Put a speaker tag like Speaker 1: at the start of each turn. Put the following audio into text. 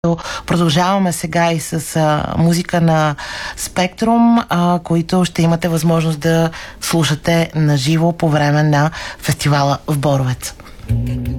Speaker 1: Продължаваме сега и с музика на Спектрум, които ще имате възможност да слушате наживо по време на фестивала в Боровец.